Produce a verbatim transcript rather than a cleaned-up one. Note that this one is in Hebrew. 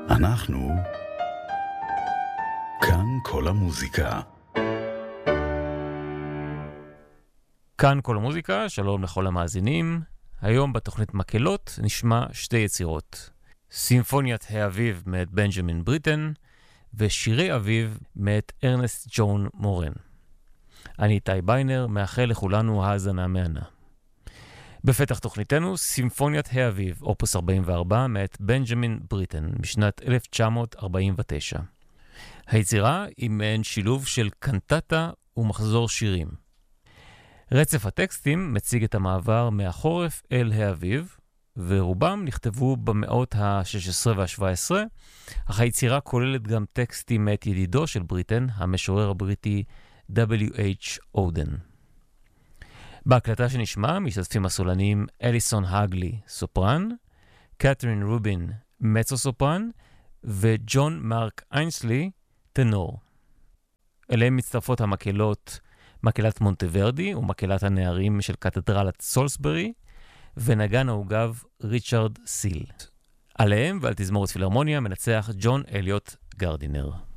אנחנו כאן כל המוזיקה. כאן כל המוזיקה, שלום לכל המאזינים. היום בתוכנית מקהלות נשמע שתי יצירות. סימפוניית האביב מאת בנג'מין בריטן, ושירי אביב מאת ארנסט ג'ון מורן. אני איתי ביינר, מאחל לכולנו האזנה מהנה. בפתח תוכניתנו, סימפוניית האביב, אופוס ארבעים וארבע, מאת בנג'מין בריטן, משנת אלף תשע מאות ארבעים ותשע. היצירה היא מעין שילוב של קנטטה ומחזור שירים. רצף הטקסטים מציג את המעבר מהחורף אל האביב, ורובם נכתבו במאות ה-שש עשרה וה-שבע עשרה, אך היצירה כוללת גם טקסטים מאת ידידו של בריטן, המשורר הבריטי דאבליו אייץ' אודן. בהקלטה שנשמע משתתפים הסולנים אליסון הגלי, סופרן, קתרין רובין, מצו סופרן, וג'ון מרק אינסלי, טנור. אליהם מצטרפות המקהלות מקהלת מונטוורדי ומקהלת הנערים של קתדרלת סולסברי, ונגן העוגב ריצ'רד סיל. עליהם ועל תזמורת פילהרמוניה מנצח ג'ון אליוט גרדינר.